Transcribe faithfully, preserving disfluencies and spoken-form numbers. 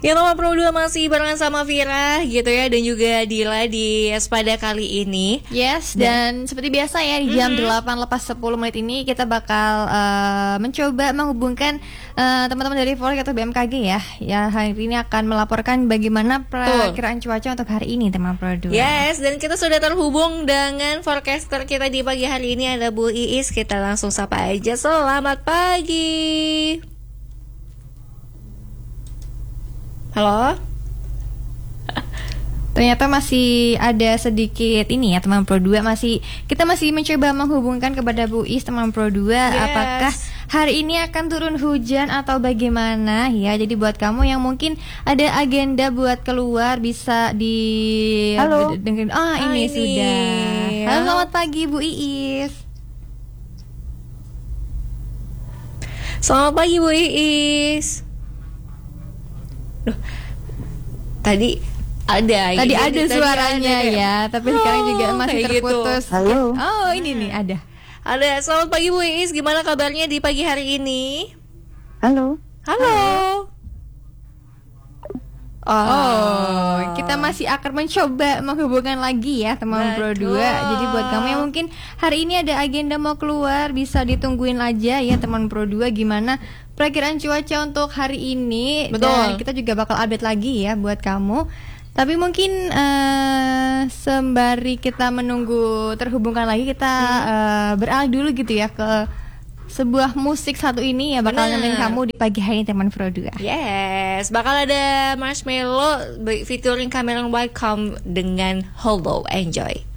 Ya, nomor Pro dua masih barengan sama Vira gitu ya, dan juga Dila di Espada kali ini. Yes, dan, dan seperti biasa ya di jam mm-hmm. delapan lepas sepuluh menit ini kita bakal uh, mencoba menghubungkan uh, teman-teman dari Forecast atau B M K G ya. Ya, hari ini akan melaporkan bagaimana perkiraan cuaca untuk hari ini, teman Pro dua. Yes, dan kita sudah terhubung dengan forecaster kita di pagi hari ini, ada Bu Iis. Kita langsung sapa aja. Selamat pagi. Halo. Ternyata masih ada sedikit ini ya teman Pro dua, masih kita masih mencoba menghubungkan kepada Bu Is teman Pro dua. Yes. Apakah hari ini akan turun hujan atau bagaimana ya? Jadi buat kamu yang mungkin ada agenda buat keluar bisa di Halo. dengerin. Ah, oh, ini, ini sudah. Halo, selamat pagi Bu Iis. Selamat pagi Bu Iis. Duh, tadi ada tadi ada suaranya ada, ya, tapi oh, sekarang juga masih terputus. Gitu. Halo. Oh, ini nih ada. Ada. Selamat pagi Bu Iis, gimana kabarnya di pagi hari ini? Halo. Halo. Oh, oh, kita masih akan mencoba menghubungkan lagi ya teman Pro dua. Jadi buat kamu yang mungkin hari ini ada agenda mau keluar, bisa ditungguin aja ya teman Pro dua gimana perakiraan cuaca untuk hari ini. Betul. Dan kita juga bakal update lagi ya buat kamu. Tapi mungkin uh, sembari kita menunggu terhubungkan lagi, kita hmm. uh, beralih dulu gitu ya ke sebuah musik satu ini ya, bakal nemenin kamu di pagi hari ini teman Pro dua. Yes, bakal ada Marshmello featuring Cameron White dengan Hollow. Enjoy.